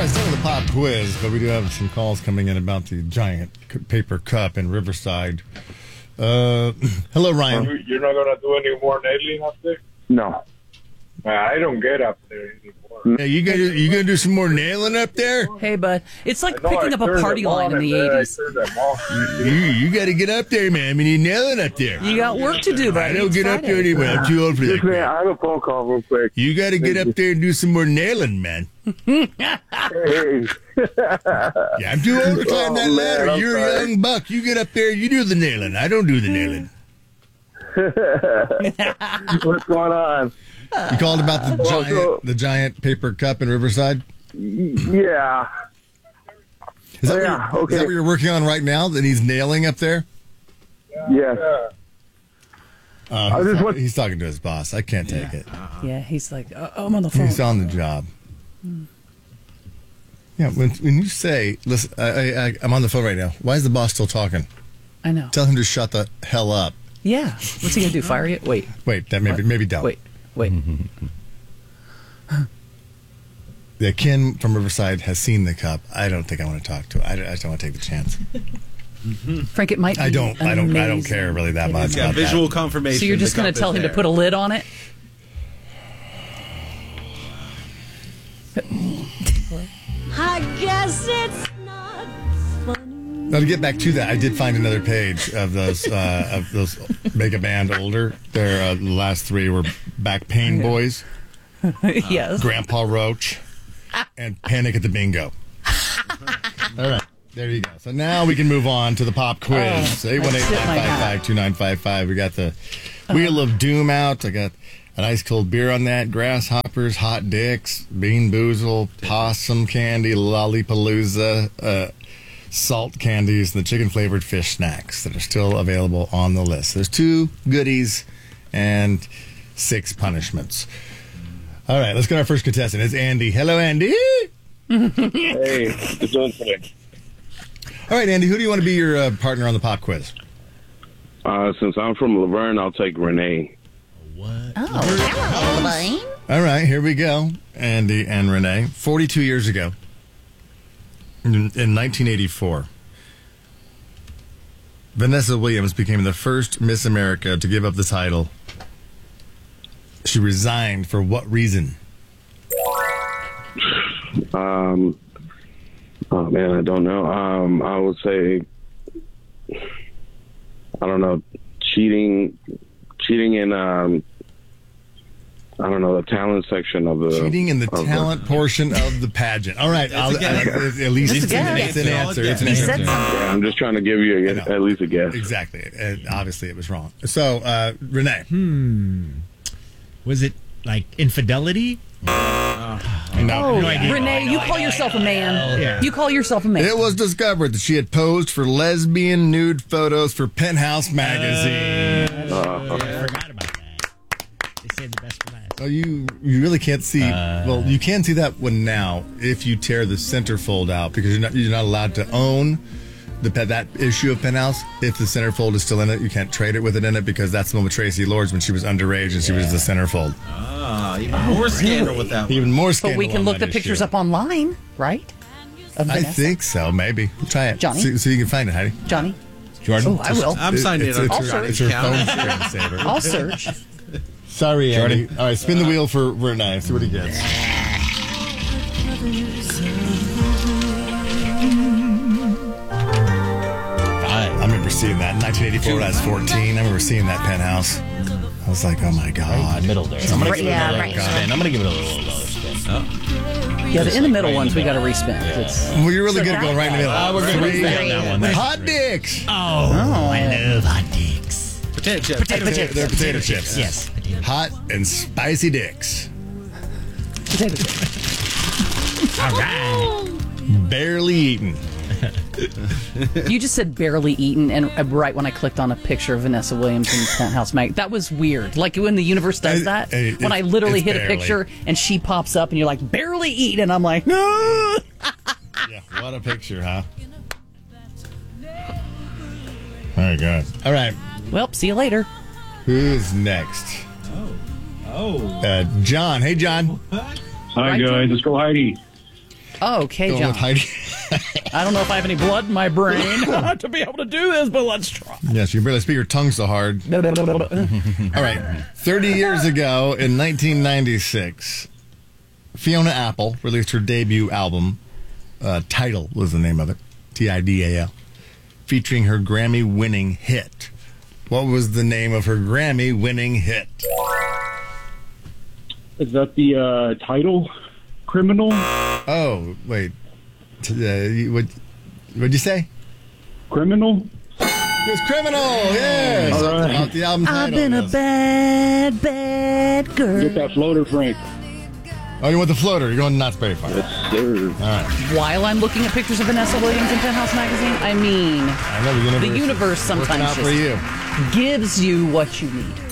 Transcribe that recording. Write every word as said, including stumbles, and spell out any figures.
right, still the pop quiz, but we do have some calls coming in about the giant c- paper cup in Riverside. Uh, hello, Ryan. You're not going to do any more nailing up there? No. Uh, I don't get up there anymore. Hey, you gonna you gonna do some more nailing up there? Hey, bud. It's like I know picking I up a turned party them line on in the and then I eighties. turned them off. You, you got to get up there, man. I mean, you nailing up there. You got work to do, buddy. I don't It's get up there Friday. anymore. I'm too old for Just man, that. I have a phone call real quick. You got to get up there and do some more nailing, man. Hey. Yeah, I'm too old to climb that Oh, man, ladder. I'm You're a sorry. young buck. You get up there, you do the nailing. I don't do the nailing. What's going on? You called about the Well, giant, so- the giant paper cup in Riverside? Yeah. Is that, Oh, what, yeah, you're, okay. is that what you're working on right now that he's nailing up there? Yes. Yeah. Uh, I he's, just talk- want- he's talking to his boss. I can't take it. Yeah, he's like, oh, I'm on the phone. He's on the job. Yeah, when, when you say, listen, I, I, I, I'm on the phone right now. Why is the boss still talking? I know. Tell him to shut the hell up. Yeah. What's he going to do? Fire you? Wait. Wait, that maybe, maybe don't. Wait. Wait. Yeah, Ken from Riverside has seen the cup. I don't think I want to talk to him. I, don't- I just don't want to take the chance. Frank, it might be I don't. I don't. I don't amazing. care really that It much is. about Yeah, visual that. confirmation. So you're just the going cup to tell is him to there. put a lid on it? I guess it's not funny. Now to get back to that, I did find another page of those uh, of those make a band older. Their uh, the last three were Back Pain Boys, Yes. Grandpa Roach, and Panic at the Bingo. All right, there you go. So now we can move on to the pop quiz. eight one eight, nine five five, two nine five five. We got the Wheel of Doom out. I got an ice cold beer on that. Grasshoppers, Hot Dicks, Bean Boozle, Possum Candy, Lollipalooza, uh, salt candies, and the chicken flavored fish snacks that are still available on the list. There's two goodies and six punishments. All right, let's get our first contestant. It's Andy. Hello, Andy. Hey, what's doing today? All right, Andy, who do you want to be your uh, partner on the pop quiz? Uh, since I'm from Laverne, I'll take Renee. Oh, All right, here we go. Andy and Renee. forty-two years ago, in, in nineteen eighty-four, Vanessa Williams became the first Miss America to give up the title. She resigned for what reason? Um, oh, man, I don't know. Um, I would say, I don't know, cheating, cheating in, um, I don't know, the talent section of the... Cheating in the of talent portion of the pageant. All right, I'll, a guess. I- at least That's it's a an, guess. it's an answer. It's an He answer. said something. Yeah, I'm just trying to give you a, I know. at least a guess. Exactly. And obviously, it was wrong. So, uh, Renee. Was it like infidelity? No. Oh, No idea. Renee, you call yourself a man. Yeah. You call yourself a man. It was discovered that she had posed for lesbian nude photos for Penthouse magazine. I forgot about that. They saved the best for last. Oh, you you really can't see. well, you can see that one now if you tear the centerfold out because you're not you're not allowed to own the pe- that issue of Penthouse. If the centerfold is still in it, you can't trade it with it in it because that's the one with Tracy Lords when she was underage and she was the centerfold. Ah, even more scandal with that one. Even more But scandal. we can on look that the pictures issue. up online, right? Of I Vanessa. think so. Maybe try it, Johnny? so, so you can find it, Heidi. Johnny? Jordan. Oh, I will. I'm signed It's, in it's, on her, Also- it's her phone account. screensaver. I'll search. Sorry, Andy. All right, spin the wheel for Renee. See what he gets. I remember seeing that in nineteen eighty-four when I was fourteen. I remember seeing that Penthouse. I was like, oh my God. Middle there. I'm gonna give it Yeah, another right. spin. I'm gonna give it a little another spin. Yeah, the in the middle ones we got to respin. It's, Well, you're really good at going right in the middle. Uh, we're gonna Three. respin on that one. That's Hot three. dicks. Oh, I love hot dicks. Potato chips. Potato They're, chips. they're potato chips. Yes. Hot and spicy dicks. potato chips. All right. Barely eaten. You just said barely eaten, and uh, right when I clicked on a picture of Vanessa Williams in Penthouse Mag, that was weird. Like when the universe does It- that, it- when I it's- literally it's hit a barely. picture and she pops up, and you're like, barely eaten, and I'm like, no. Yeah, what a picture, huh? Very good. All right, Well, see you later. who's next? Oh. Uh, John. Hey, John. Hi, Right, guys. Let's go, Heidi. Oh, okay, Going John. with Heidi. I don't know if I have any blood in my brain to be able to do this, but let's try. Yes, you can barely speak your tongue so hard. All right. thirty years ago, in nineteen ninety-six, Fiona Apple released her debut album. Uh, Tidal was the name of it. T I D A L. Featuring her Grammy-winning hit. What was the name of her Grammy-winning hit? Is that the uh, title? Criminal? Oh, wait. T- uh, you- what, what'd you say? Criminal? It was Criminal, yes! All right. About the album title. I've been a yes. bad, bad girl. Get that floater, Frank. Oh, you want the floater? You're going not very far. Yes, sir. All right. While I'm looking at pictures of Vanessa Williams in Penthouse Magazine, I mean, I know the universe, the universe is working sometimes out for just you. gives you what you need.